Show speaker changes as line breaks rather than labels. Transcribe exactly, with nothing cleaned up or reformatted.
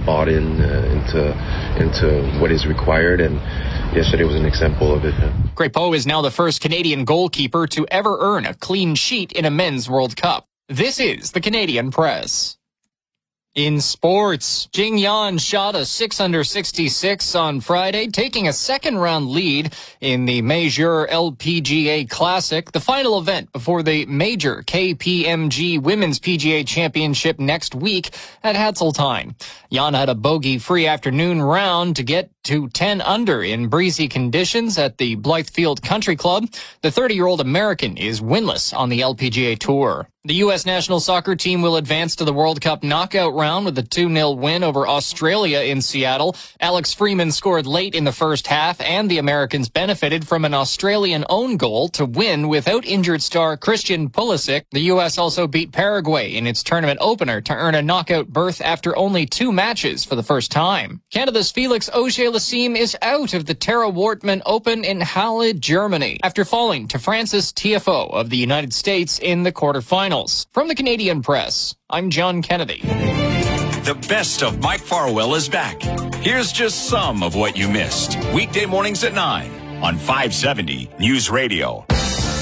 bought in uh, into into what is required, and yesterday was an example of it.
Crépeau is now the first Canadian goalkeeper to ever earn a clean sheet in a men's World Cup. This is the Canadian Press. In sports, Jing Yan shot a six under sixty-six on Friday, taking a second-round lead in the Major L P G A Classic, the final event before the major K P M G Women's P G A Championship next week at Hatzeltine. Yan had a bogey-free afternoon round to get to ten under in breezy conditions at the Blythefield Country Club. The thirty-year-old American is winless on the L P G A Tour. The U S national soccer team will advance to the World Cup knockout round with a two nil win over Australia in Seattle. Alex Freeman scored late in the first half, and the Americans benefited from an Australian own goal to win without injured star Christian Pulisic. The U S also beat Paraguay in its tournament opener to earn a knockout berth after only two matches for the first time. Canada's Felix Auger-Aliassime is out of the Tara Wortmann Open in Halle, Germany, after falling to Francis Tiafoe of the United States in the quarterfinals. From the Canadian Press, I'm John Kennedy.
The best of Mike Farwell is back. Here's just some of what you missed. Weekday mornings at nine on five seventy News Radio.